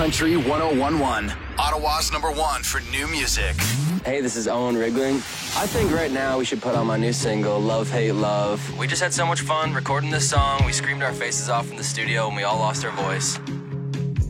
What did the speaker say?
Country 101.1, Ottawa's #1 for new music. Hey, this is Owen Rigling. I think right now we should put on my new single, Love, Hate, Love. We just had so much fun recording this song. We screamed our faces off in the studio and we all lost our voice.